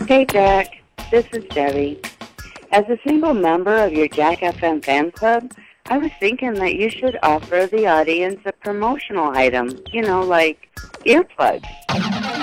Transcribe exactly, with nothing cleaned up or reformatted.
Hey, Jack. This is Debbie. As a single member of your Jack F M fan club, I was thinking that you should offer the audience a promotional item, you know, like earplugs.